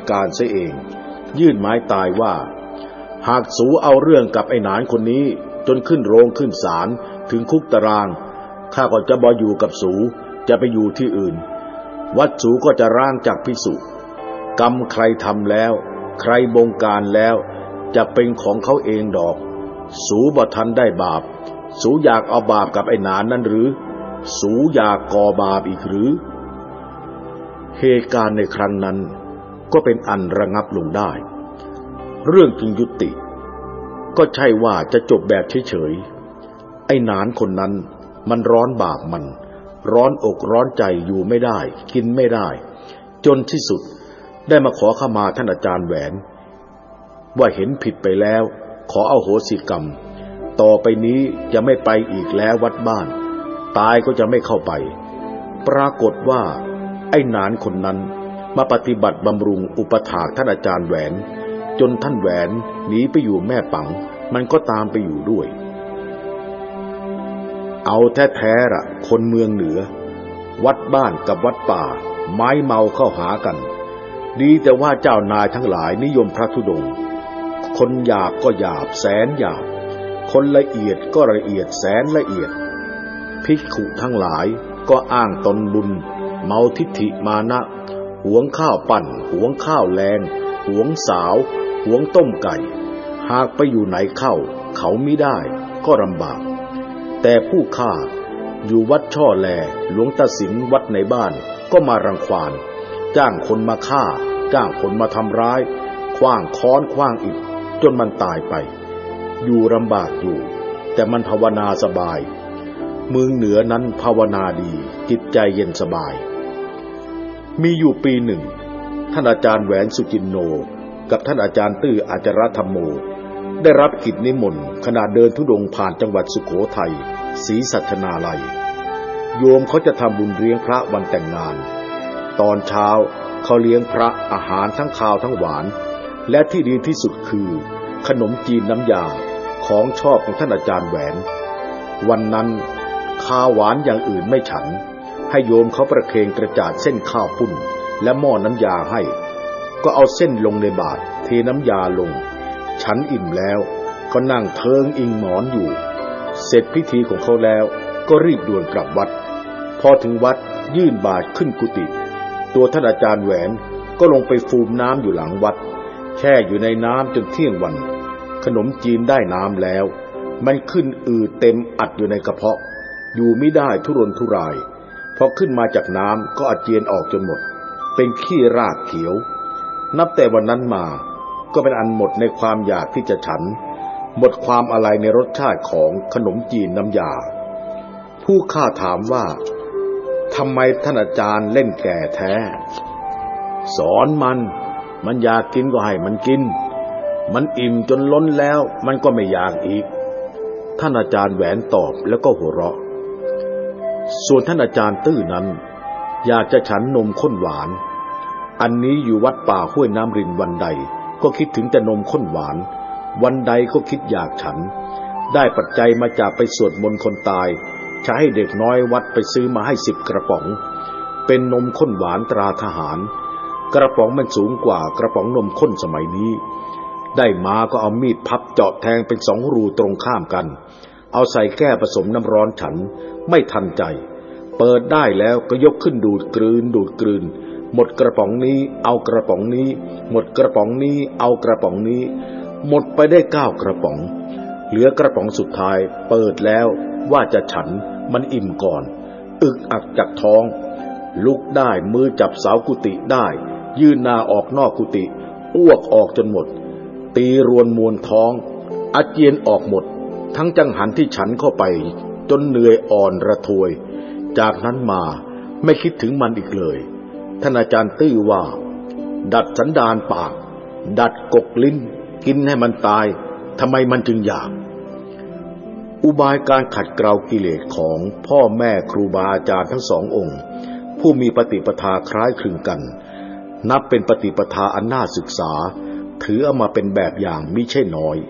การเสียเองยื่นไม้ตายว่าหากสูเอาเรื่องกับไอ้หนานคนนี้จนขึ้นโรงขึ้นศาลถึงคุกตารางข้าก็จะบ่อยู่กับสูจะไปอยู่ที่อื่นวัดสูก็จะร้างจากภิกษุกรรมใครทำแล้วใครบงการแล้วจะเป็นของเขาเองดอกสูบ่ทันได้บาปสูอยากเอาบาปกับไอ้หนานนั้นหรือสูอยากก่อบาปอีกหรือเหตุการณ์ในครั้งนั้นก็เป็นอันระงับลงได้เรื่องจึงยุติก็ใช่ว่าจะจบแบบเฉยๆไอ้หนานคนนั้นมันร้อนบาปมันร้อนอกร้อนใจอยู่ไม่ได้กินไม่ได้จนที่สุดได้มาขอขมาท่านอาจารย์แหวนว่าเห็นผิดไปแล้วขออโหสิกรรมต่อไปนี้จะไม่ไปอีกแล้ววัดบ้านตายก็จะไม่เข้าไปปรากฏว่าไอ้หนานคนนั้นมาปฏิบัติบำรุงอุปถากท่านอาจารย์แหวนจนท่านแหวนหนีไปอยู่แม่ปังมันก็ตามไปอยู่ด้วยเอาแท้ๆล่ะคนเมืองเหนือวัดบ้านกับวัดป่าไม้เมาเข้าหากันดีแต่ว่าเจ้านายทั้งหลายนิยมพระธุดงค์คนหยาบก็หยาบแสนหยาบคนละเอียดก็ละเอียดแสนละเอียดภิกขุทั้งหลายก็อ้างตนบุญเมาทิฏฐิมานะหวงข้าวปั่นหวงข้าวแลงหวงสาวหวงต้มไก่หากไปอยู่ไหนเข้าเขามิได้ก็ลำบากแต่ผู้ฆ่าอยู่วัดช่อแลหลวงตาสิงห์วัดในบ้านก็มารังควานจ้างคนมาฆ่าจ้างคนมาทำร้ายขว้างค้อนขว้างอิฐจนมันตายไปอยู่ลำบากอยู่แต่มันภาวนาสบายเมืองเหนือนั้นภาวนาดีจิตใจเย็นสบายมีอยู่ปีหนึ่งท่านอาจารย์แหวนสุจินโนกับท่านอาจารย์ตื้ออาจารธรรมโมได้รับกิจนิมนต์ขณะเดินธุดงค์ผ่านจังหวัดสุโขทัยศรีสัชนาลัยโยมเขาจะทำบุญเลี้ยงพระวันแต่งงานตอนเช้าเขาเลี้ยงพระอาหารทั้งคาวทั้งหวานและที่ดีที่สุดคือขนมจีนน้ำยาของชอบของท่านอาจารย์แหวนวันนั้นข้าวหวานอย่างอื่นไม่ฉันให้โยมเขาประเคนกระจาดเส้นข้าวปุ้นและหม้อน้ำยาให้ก็เอาเส้นลงในบาตรเทน้ำยาลงฉันอิ่มแล้วก็นั่งเทิงอิงหมอนอยู่เสร็จพิธีของเขาแล้วก็รีบด่วนกลับวัดพอถึงวัดยื่นบาตรขึ้นกุฏิตัวท่านอาจารย์แหวนก็ลงไปฟูมน้ำอยู่หลังวัดแช่อยู่ในน้ำจนเที่ยงวันขนมจีนได้น้ำแล้วมันขึ้นอืดเต็มอัดอยู่ในกระเพาะอยู่ไม่ได้ทุรนทุรายพอขึ้นมาจากน้ำก็อาเจียนออกจนหมดเป็นขี้รากเขียวนับแต่วันนั้นมาก็เป็นอันหมดในความอยากที่จะฉันหมดความอะไรในรสชาติของขนมจีนน้ำยาผู้ข้าถามว่าทำไมท่านอาจารย์เล่นแก่แท้สอนมันอยากกินก็ให้มันกินมันอิ่มจนล้นแล้วมันก็ไม่อยากอีกท่านอาจารย์แหวนตอบแล้วก็หัวเราะส่วนท่านอาจารย์ตื้อนั้นอยากจะฉันนมข้นหวานอันนี้อยู่วัดป่าห้วยน้ำรินวันใดก็คิดถึงแต่นมข้นหวานวันใดก็คิดอยากฉันได้ปัจจัยมาจากไปสวดมนต์คนตายจะให้เด็กน้อยวัดไปซื้อมาให้10 กระป๋องเป็นนมข้นหวานตราทหารกระป๋องมันสูงกว่ากระป๋องนมข้นสมัยนี้ได้มาก็เอามีดพับเจาะแทงเป็น2 รูตรงข้ามกันเอาใส่แก้วผสมน้ำร้อนฉันไม่ทันใจเปิดได้แล้วก็ยกขึ้นดูดกลืนหมดกระป๋องนี้เอากระป๋องนี้หมดกระป๋องนี้เอากระป๋องนี้หมดไปได้9 กระป๋องเหลือกระป๋องสุดท้ายเปิดแล้วว่าจะฉันมันอิ่มก่อนอึกอักจากท้องลุกได้มือจับเสากุฏิได้ยื่นหน้าออกนอกกุฏิอ้วกออกจนหมดตีรวนมวนท้องอาเจียนออกหมดทั้งจังหันที่ฉันเข้าไปจนเหนื่อยอ่อนระทวยจากนั้นมาไม่คิดถึงมันอีกเลยท่านอาจารย์ตื้อว่าดัดสันดานปากดัดกกลิ้นกินให้มันตายทำไมมันจึงอยากอุบายการขัดเกลากิเลสของพ่อแม่ครูบาอาจารย์ทั้ง2 องค์ผู้มีปฏิปทาคล้ายคลึงกันนับเป็นปฏิปทาอันน่าศึกษาถือเอามาเป็นแบบอย่างมิใช่น้อย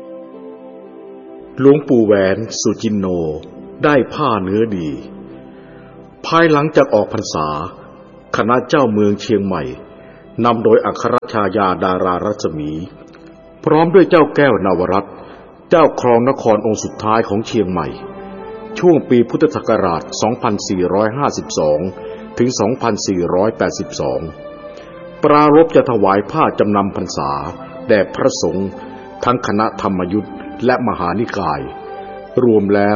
หลวงปู่แหวนสุจินโนได้ผ้าเนื้อดีภายหลังจากออกพรรษาคณะเจ้าเมืองเชียงใหม่นำโดยอัครชายาดารารัศมีพร้อมด้วยเจ้าแก้วนวรัตน์เจ้าครองนครองค์สุดท้ายของเชียงใหม่ช่วงปีพุทธศักราช 2452 ถึง 2482 ปรารภจะถวายผ้าจำนำพรรษาแด่พระสงฆ์ทั้งคณะธรรมยุทธและมหานิกายรวมแล้ว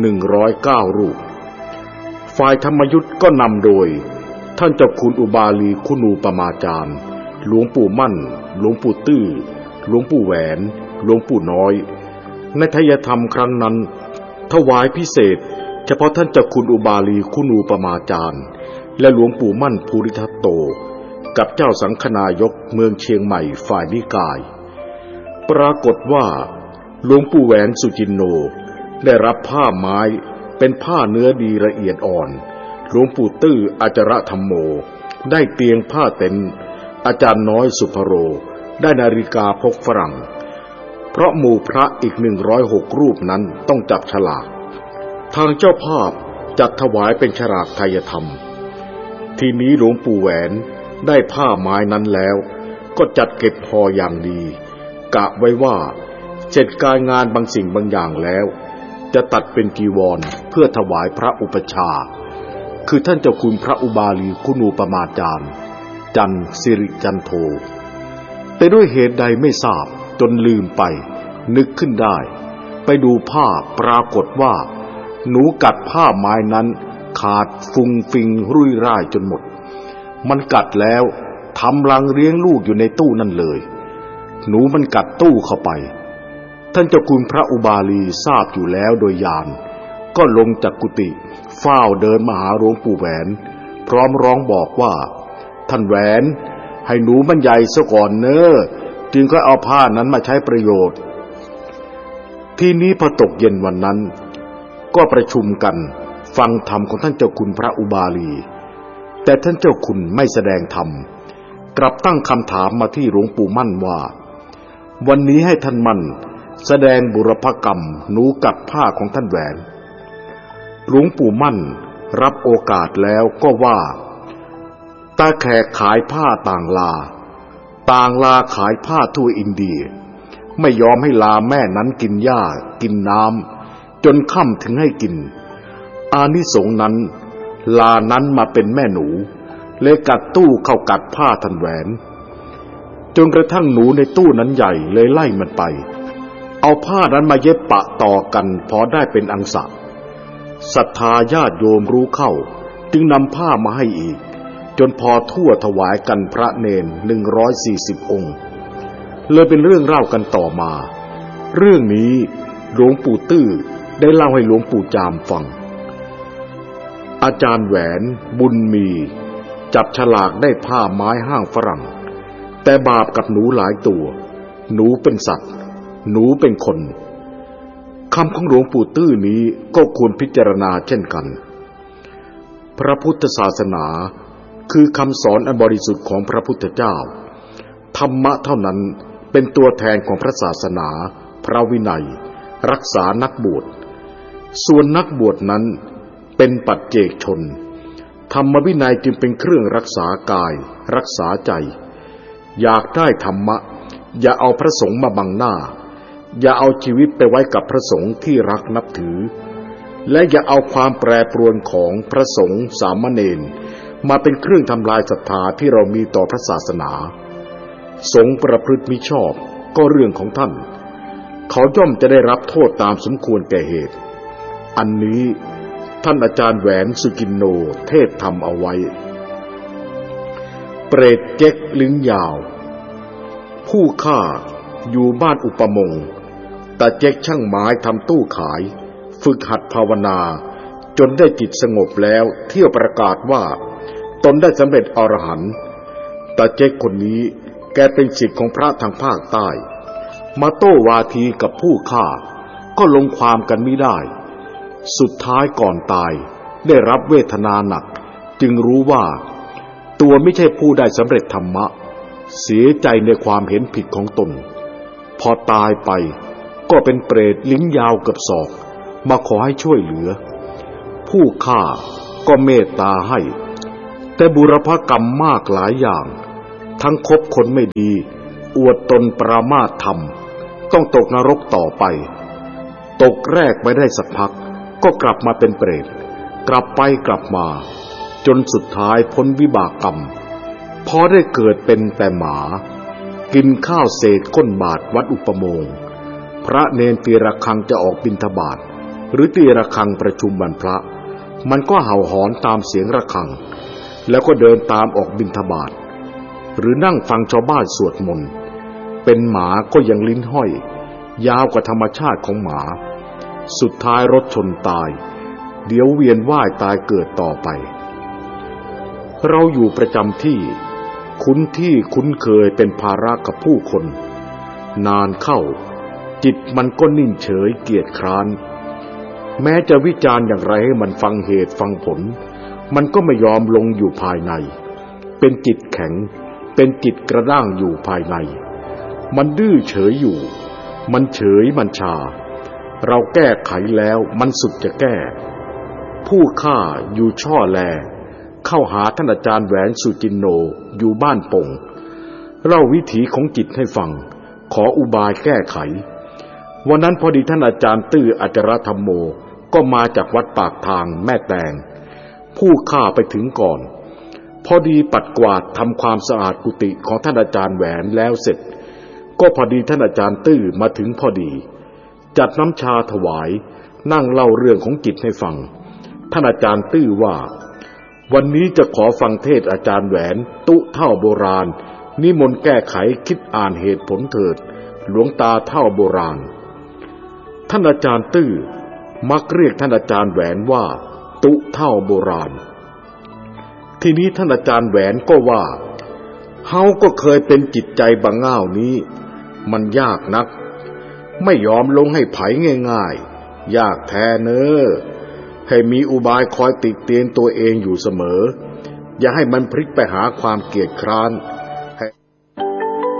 109รูปฝ่ายธรรมยุทธก็นำโดยท่านเจ้าคุณอุบาลีคุณูปมาจารย์หลวงปู่มั่นหลวงปู่ตื้อหลวงปู่แหวนหลวงปู่น้อยในไทยธรรมครั้งนั้นถวายพิเศษเฉพาะท่านเจ้าคุณอุบาลีคุณูปมาจารย์และหลวงปู่มั่นภูริทัตโตกับเจ้าสังฆนายกเมืองเชียงใหม่ฝ่ายนิกายปรากฏว่าหลวงปู่แหวนสุจินโนได้รับผ้าไม้เป็นผ้าเนื้อดีละเอียดอ่อนหลวงปู่ตื้ออาจารธรรมโมได้เตียงผ้าเต็นท์อาจารย์น้อยสุภโรได้นาฬิกาพกฝรั่งเพราะหมู่พระอีก106รูปนั้นต้องจับฉลากทางเจ้าภาพจัดถวายเป็นฉลากไทยธรรมทีนี้หลวงปู่แหวนได้ผ้าไม้นั้นแล้วก็จัดเก็บห่ออย่างดีกะไว้ว่าเสร็จการงานบางสิ่งบางอย่างแล้วจะตัดเป็นจีวรเพื่อถวายพระอุปชฌาย์คือท่านเจ้าคุณพระอุบาลีคุณูปมาจารย์จันสิริจันโทแต่ด้วยเหตุใดไม่ทราบจนลืมไปนึกขึ้นได้ไปดูผ้าปรากฏว่าหนูกัดผ้าไม้นั้นขาดฟุงฟิงรุ่ยร่ายจนหมดมันกัดแล้วทำรังเลี้ยงลูกอยู่ในตู้นั่นเลยหนูมันกัดตู้เข้าไปท่านเจ้าคุณพระอุบาลีทราบอยู่แล้วโดยญาณก็ลงจากกุฏิเฝ้าเดินมาหาหลวงปู่แหวนพร้อมร้องบอกว่าท่านแหวนให้หนูมันใหญ่ซะก่อนเนอะจึงค่อยเอาผ้านั้นมาใช้ประโยชน์ทีนี้พอตกเย็นวันนั้นก็ประชุมกันฟังธรรมของท่านเจ้าคุณพระอุบาลีแต่ท่านเจ้าคุณไม่แสดงธรรมกลับตั้งคำถามมาที่หลวงปู่มั่นว่าวันนี้ให้ท่านมั่นแสดงบุรพกรรมหนูกัดผ้าของท่านแหวนหลวงปู่มั่นรับโอกาสแล้วก็ว่าตาแขกขายผ้าต่างลาขายผ้าทั่วอินเดียไม่ยอมให้ลาแม่นั้นกินหญ้ากินน้ำจนค่ำถึงให้กินอานิสงส์นั้นลานั้นมาเป็นแม่หนูเลยกัดตู้เข้ากัดผ้าท่านแหวนจนกระทั่งหนูในตู้นั้นใหญ่เลยไล่มันไปเอาผ้านั้นมาเย็บปะต่อกันพอได้เป็นอังสะศรัทธาญาติโยมรู้เข้าจึงนำผ้ามาให้อีกจนพอทั่วถวายกันพระเนร140 องค์เลยเป็นเรื่องเล่ากันต่อมาเรื่องนี้หลวงปู่ตื้อได้เล่าให้หลวงปู่จามฟังอาจารย์แหวนบุญมีจับฉลากได้ผ้าไม้ห้างฝรั่งแต่บาปกับหนูหลายตัวหนูเป็นสัตว์หนูเป็นคนคำของหลวงปู่ตื้อนี้ก็ควรพิจารณาเช่นกันพระพุทธศาสนาคือคำสอนอันบริสุทธิ์ของพระพุทธเจ้าธรรมะเท่านั้นเป็นตัวแทนของพระศาสนาพระวินัยรักษานักบวชส่วนนักบวชนั้นเป็นปัจเจกชนธรรมวินัยจึงเป็นเครื่องรักษากายรักษาใจอยากได้ธรรมะอย่าเอาพระสงฆ์มาบังหน้าอย่าเอาชีวิตไปไว้กับพระสงฆ์ที่รักนับถือและอย่าเอาความแปรปรวนของพระสงฆ์สามเณรมาเป็นเครื่องทำลายศรัทธาที่เรามีต่อพระศาสนาสงฆ์ประพฤติมิชอบก็เรื่องของท่านเขาย่อมจะได้รับโทษตามสมควรแก่เหตุอันนี้ท่านอาจารย์แหวนสุกินโนเทศทำเอาไว้เปรตเจ๊กลิ้นยาวผู้ฆ่าอยู่บ้านอุปมงค์ตาเจ๊กช่างไม้ทำตู้ขายฝึกหัดภาวนาจนได้จิตสงบแล้วเที่ยวประกาศว่าตนได้สำเร็จอรหันต์ตาเจ๊กคนนี้แกเป็นศิษย์ของพระทางภาคใต้มาโต้วาทีกับผู้ฆ่าก็ลงความกันไม่ได้สุดท้ายก่อนตายได้รับเวทนาหนักจึงรู้ว่าตัวไม่ใช่ผู้ได้สำเร็จธรรมะเสียใจในความเห็นผิดของตนพอตายไปก็เป็นเปรตลิ้นยาวกับศอกมาขอให้ช่วยเหลือผู้ฆ่าก็เมตตาให้แต่บุรพกรรมมากหลายอย่างทั้งคบคนไม่ดีอวดตนปรามาสธรรมต้องตกนรกต่อไปตกแรกไปได้สักพักก็กลับมาเป็นเปรตกลับไปกลับมาจนสุดท้ายพ้นวิบากกรรมพอได้เกิดเป็นแต่หมากินข้าวเศษก้นบาทวัดอุปโมงค์พระเนนตีระฆังจะออกบิณฑบาตหรือตีระฆังประชุมวันพระมันก็เห่าหอนตามเสียงระฆังแล้วก็เดินตามออกบิณฑบาตหรือนั่งฟังชาวบ้านสวดมนต์เป็นหมาก็ยังลิ้นห้อยยาวกว่าธรรมชาติของหมาสุดท้ายรถชนตายเดี๋ยวเวียนว่ายตายเกิดต่อไปเราอยู่ประจำที่คุ้นเคยเป็นภาระกับผู้คนนานเข้าจิตมันก็นิ่งเฉยเกียจคร้านแม้จะวิจารณ์อย่างไรให้มันฟังเหตุฟังผลมันก็ไม่ยอมลงอยู่ภายในเป็นจิตแข็งเป็นจิตกระด้างอยู่ภายในมันดื้อเฉยอยู่มันเฉยมันชาเราแก้ไขแล้วมันสุดจะแก้ผู้ฆ่าอยู่ช่อแลเข้าหาท่านอาจารย์แหวนสุจินโนอยู่บ้านป่งเล่าวิถีของจิตให้ฟังขออุบายแก้ไขวันนั้นพอดีท่านอาจารย์ตื้ออาจารธรรมโมก็มาจากวัดปากทางแม่แตงผู้ฆ่าไปถึงก่อนพอดีปัดกวาดทำความสะอาดกุฏิของท่านอาจารย์แหวนแล้วเสร็จก็พอดีท่านอาจารย์ตื้อมาถึงพอดีจัดน้ำชาถวายนั่งเล่าเรื่องของจิตให้ฟังท่านอาจารย์ตื้อว่าวันนี้จะขอฟังเทศอาจารย์แหวนตุเท่าโบราณนิมนต์แก้ไขคิดอ่านเหตุผลเถิดหลวงตาเท่าโบราณท่านอาจารย์ตื้อมักเรียกท่านอาจารย์แหวนว่าตุเท่าโบราณทีนี้ท่านอาจารย์แหวนก็ว่าเฮาก็เคยเป็นจิตใจบางง่าวนี้มันยากนักไม่ยอมลงให้ไผง่ายๆยากแท้เนอให้มีอุบายคอยติเตียนตัวเองอยู่เสมออย่าให้มันพลิกไปหาความเกียจคร้าน